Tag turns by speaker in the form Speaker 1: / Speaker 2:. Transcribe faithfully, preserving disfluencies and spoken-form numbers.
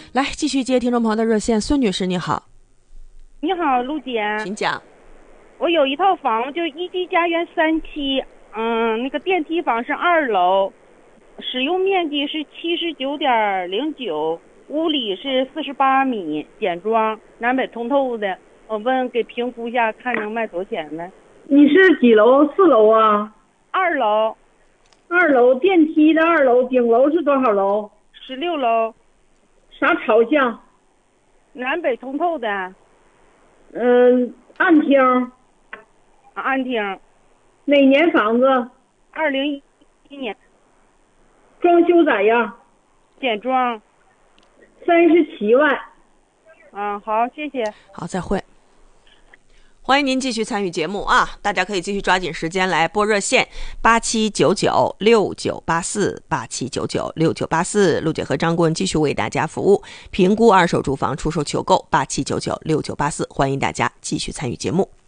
Speaker 1: 来，继续接听众朋友的热线，孙女士你好。
Speaker 2: 你好，陆姐，
Speaker 1: 请讲。
Speaker 2: 我有一套房，就一级家园三期，嗯，那个电梯房是二楼，使用面积是七十九点零九，屋里是四十八米，简装，南北通透的。我问给评估一下，看能卖多少钱呢？
Speaker 3: 你是几楼？四楼啊？
Speaker 2: 二楼。
Speaker 3: 二楼电梯的二楼，顶楼是多少楼？
Speaker 2: 十六楼。
Speaker 3: 啥朝向？
Speaker 2: 南北通透的。
Speaker 3: 嗯，暗厅。
Speaker 2: 啊，暗厅。
Speaker 3: 哪年房子？
Speaker 2: 二零一一年。
Speaker 3: 装修咋样？
Speaker 2: 简装。
Speaker 3: 三十七万。
Speaker 2: 啊，好，谢谢。
Speaker 1: 好，再会。欢迎您继续参与节目啊！大家可以继续抓紧时间来拨热线八七九九六九八四八七九九六九八四，陆姐和张顾问继续为大家服务，评估二手住房出售求购八七九九六九八四，欢迎大家继续参与节目。